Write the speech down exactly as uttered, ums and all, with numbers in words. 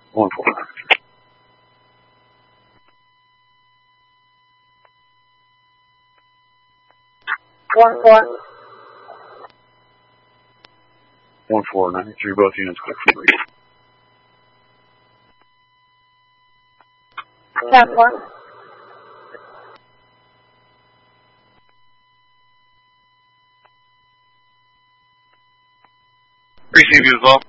One four. One four. One four nine three. Both units clear for three. Ten one. Receive you as well.